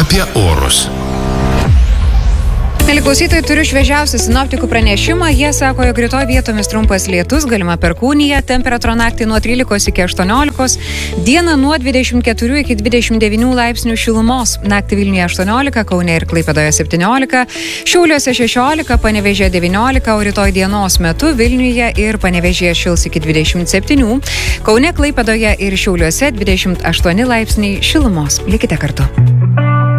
apie orus. Mėly klausytojai, turiu šviežiausią sinoptikų pranešimą. Jie sako, jog rytoj vietomis trumpas lietus, galima perkūnija, temperatūra naktį nuo 13 iki 18, dieną nuo 24 iki 29 laipsnių šilumos, naktį Vilniuje 18, Kaune ir Klaipėdoje 17, Šiauliuose 16, Panevėžyje 19, o rytoj dienos metu Vilniuje ir Panevėžyje šils iki 27, Kaune, Klaipėdoje ir Šiauliuose 28 laipsniai šilumos. Likite kartu.